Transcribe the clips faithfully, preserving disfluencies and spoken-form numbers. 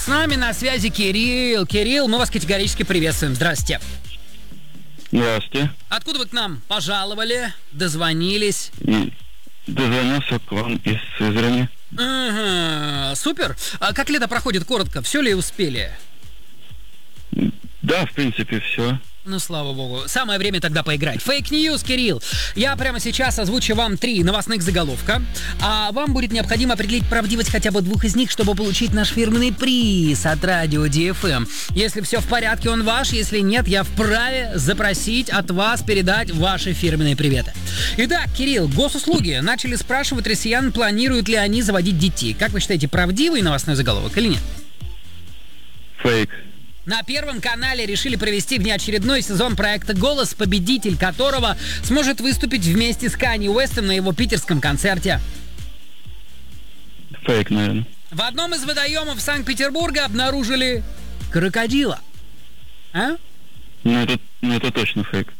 нами на связи Кирилл. Кирилл, мы вас категорически приветствуем. Здравствуйте. Здравствуйте. Откуда вы к нам пожаловали, дозвонились? И дозвонился к вам из Сызрани. Ага, супер. А как лето проходит, коротко? Все ли успели? Да, в принципе, все. Ну, слава богу. Самое время тогда поиграть. Фейк-ньюс, Кирилл. Я прямо сейчас озвучу вам три новостных заголовка, а вам будет необходимо определить правдивость хотя бы двух из них, чтобы получить наш фирменный приз от радио ди эф эм. Если все в порядке, он ваш. Если нет, я вправе запросить от вас передать ваши фирменные приветы. Итак, Кирилл, госуслуги начали спрашивать россиян, планируют ли они заводить детей. Как вы считаете, правдивый новостной заголовок или нет? Фейк. На Первом канале решили провести внеочередной сезон проекта «Голос», победитель которого сможет выступить вместе с Канье Уэстом на его питерском концерте. Фейк, наверное. В одном из водоемов Санкт-Петербурга обнаружили крокодила. А? Ну это, ну, это точно фейк.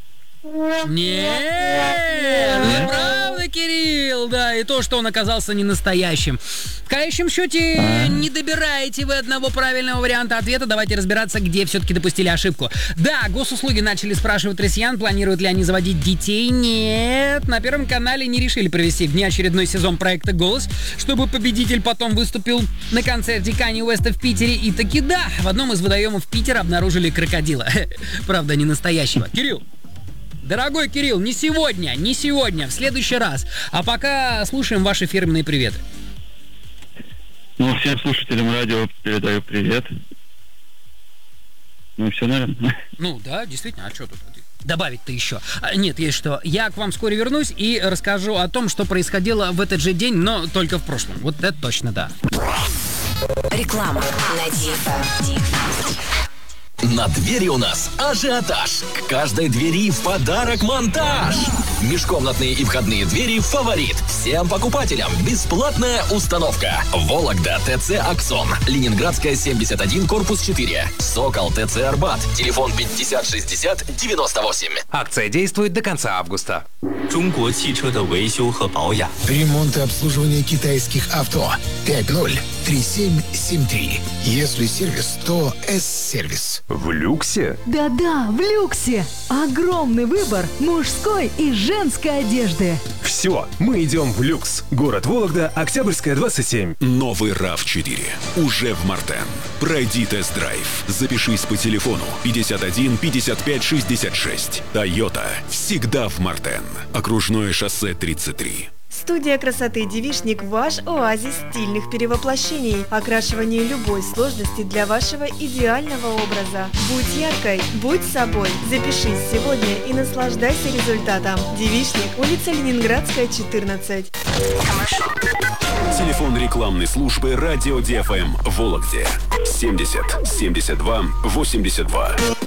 Нет, неправда, Кирилл, да, и то, что он оказался не настоящим. В конечном счете, не добираете вы одного правильного варианта ответа. Давайте разбираться, где все-таки допустили ошибку. Да, госуслуги начали спрашивать россиян, планируют ли они заводить детей. Нет, на Первом канале не решили провести внеочередной сезон проекта «Голос», чтобы победитель потом выступил на концерте Канье Уэста в Питере. И таки да, в одном из водоемов Питера обнаружили крокодила. Правда, не настоящего. Кирилл. Дорогой Кирилл, не сегодня, не сегодня, в следующий раз. А пока слушаем ваши фирменные приветы. Ну, всем слушателям радио передаю привет. Ну и все, наверное. Ну да, действительно, а что тут добавить-то еще? А, нет, есть что. Я к вам вскоре вернусь и расскажу о том, что происходило в этот же день, но только в прошлом. Вот это точно, да. Реклама на ди эф эм. На двери у нас ажиотаж. К каждой двери в подарок монтаж. Межкомнатные и входные двери «Фаворит». Всем покупателям бесплатная установка. Вологда, ТЦ «Аксон». Ленинградская, семьдесят один, корпус четыре. Сокол, ТЦ «Арбат». Телефон пятьдесят шестьдесят девяносто восемь. Акция действует до конца августа. Ремонт и обслуживание китайских авто. пять ноль три семь семь три. Если сервис, то С-сервис. В люксе? Да-да, в люксе. Огромный выбор мужской и женской одежды. Все, мы идем в люкс. Город Вологда, Октябрьская, двадцать семь. Новый рав четыре. Уже в Мартен. Пройди тест-драйв. Запишись по телефону пятьдесят один пятьдесят пять шестьдесят шесть. Тойота. Всегда в Мартен. Окружное шоссе тридцать три. Студия красоты «Девичник» – ваш оазис стильных перевоплощений. Окрашивание любой сложности для вашего идеального образа. Будь яркой, будь собой. Запишись сегодня и наслаждайся результатом. «Девичник», улица Ленинградская, четырнадцать. Телефон рекламной службы радио ди эф эм в Вологде. семьдесят семьдесят два восемьдесят два.